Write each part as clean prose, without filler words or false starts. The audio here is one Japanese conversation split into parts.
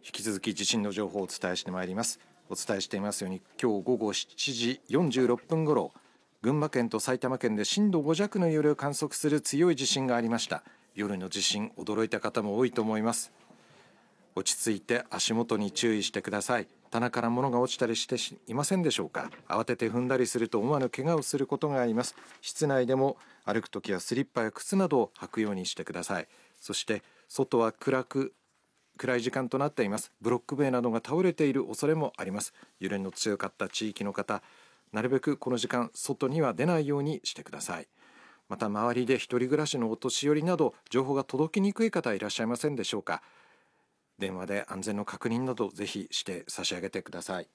引き続き地震の情報をお伝えしてまいります。お伝えしていますように、今日午後7時46分ごろ、群馬県と埼玉県で震度5弱の揺れを観測する強い地震がありました。夜の地震、驚いた方も多いと思います。落ち着いて足元に注意してください。棚から物が落ちたりしていませんでしょうか。慌てて踏んだりすると思わぬ怪我をすることがあります。室内でも歩くときはスリッパや靴などを履くようにしてください。そして外は暗い時間となっています。ブロック塀などが倒れている恐れもあります。揺れの強かった地域の方、なるべくこの時間外には出ないようにしてください。また周りで一人暮らしのお年寄りなど情報が届きにくい方いらっしゃいませんでしょうか。電話で安全の確認などぜひして差し上げてください。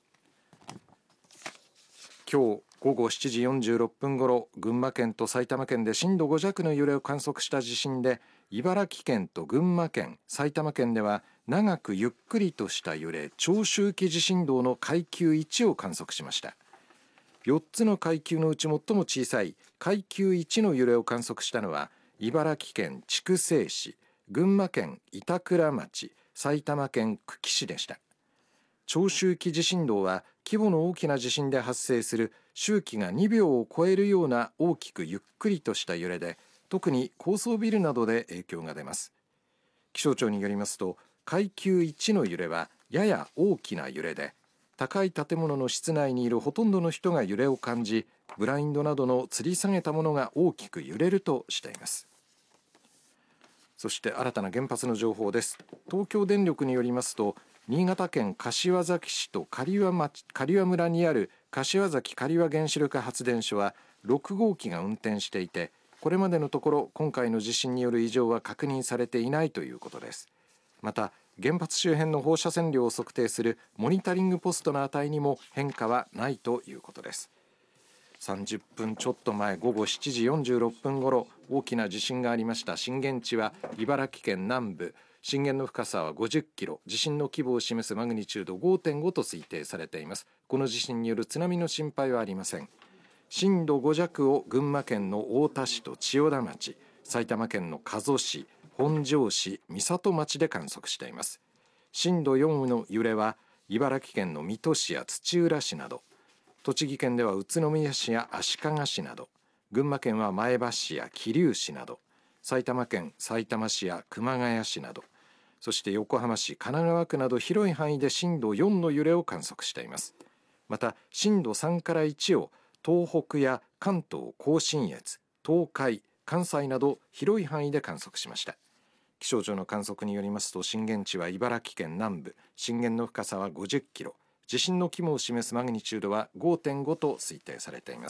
今日午後7時46分ごろ、群馬県と埼玉県で震度5弱の揺れを観測した地震で、茨城県と群馬県、埼玉県では長くゆっくりとした揺れ、長周期地震動の階級1を観測しました。4つの階級のうち最も小さい階級1の揺れを観測したのは茨城県筑西市、群馬県板倉町、埼玉県久喜市でした。長周期地震動は規模の大きな地震で発生する周期が2秒を超えるような大きくゆっくりとした揺れで、特に高層ビルなどで影響が出ます。気象庁によりますと、階級1の揺れはやや大きな揺れで、高い建物の室内にいるほとんどの人が揺れを感じ、ブラインドなどの吊り下げたものが大きく揺れるとしています。そして新たな原発の情報です。東京電力によりますと、新潟県柏崎市と刈羽村にある柏崎刈羽原子力発電所は6号機が運転していて、これまでのところ今回の地震による異常は確認されていないということです。また原発周辺の放射線量を測定するモニタリングポストの値にも変化はないということです。30分ちょっと前、午後7時46分ごろ、大きな地震がありました。震源地は茨城県南部、震源の深さは50キロ、地震の規模を示すマグニチュード 5.5 と推定されています。この地震による津波の心配はありません。震度5弱を群馬県の太田市と千代田町、埼玉県の加須市、本庄市、美里町で観測しています。震度4の揺れは茨城県の水戸市や土浦市など、栃木県では宇都宮市や足利市など、群馬県は前橋市や桐生市など、埼玉県さいたま市や熊谷市など、そして横浜市、神奈川区など広い範囲で震度4の揺れを観測しています。また震度3から1を東北や関東甲信越、東海、関西など広い範囲で観測しました。気象庁の観測によりますと、震源地は茨城県南部、震源の深さは50キロ、地震の規模を示すマグニチュードは 5.5 と推定されています。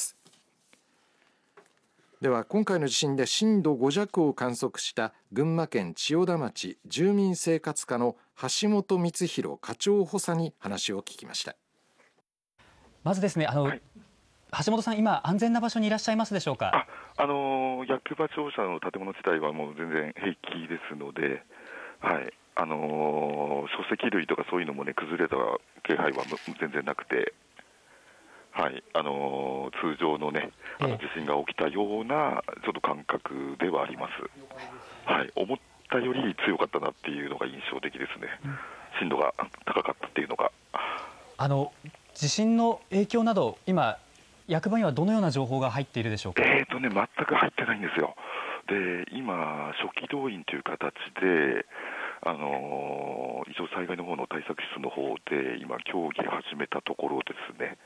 では今回の地震で震度5弱を観測した群馬県千代田町住民生活課の橋本光弘課長補佐に話を聞きました。 まずですね、橋本さん、今安全な場所にいらっしゃいますでしょうか。 役場庁舎の建物自体はもう全然平気ですので、はい、書籍類とかそういうのもね、崩れた気配は全然なくて、はい、通常のね、地震が起きたようなちょっと感覚ではあります。はい、思ったより強かったなっていうのが印象的ですね。震度が高かったっていうのが。 地震の影響など、今役場にはどのような情報が入っているでしょうか。 全く入ってないんですよ。で、今初期動員という形で一応災害の方の対策室の方で今協議始めたところですね。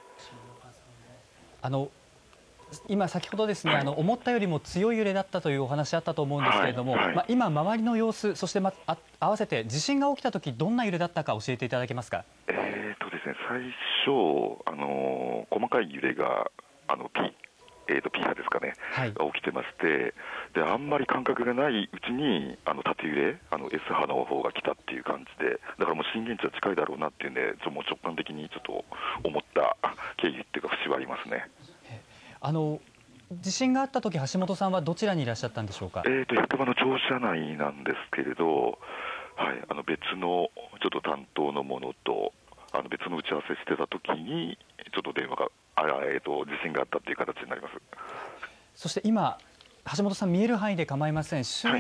今先ほどですね、思ったよりも強い揺れだったというお話あったと思うんですけれども、今周りの様子、そして合わせて地震が起きたときどんな揺れだったか教えていただけますか。 ですね、最初細かい揺れがP 波ですかね、が起きてまして、であんまり感覚がないうちに縦揺れS 波の方が来たっていう感じで、だからもう震源地は近いだろうなっていうんで、もう直感的にちょっと思った経緯っていうか節はありますね。 地震があったとき、橋本さんはどちらにいらっしゃったんでしょうか。 役場の庁舎内なんですけれど、はい、別のちょっと担当のものと別の打ち合わせしてたときにちょっと電話が地震があったという形になります。 そして今橋本さん見える範囲で構いません。周囲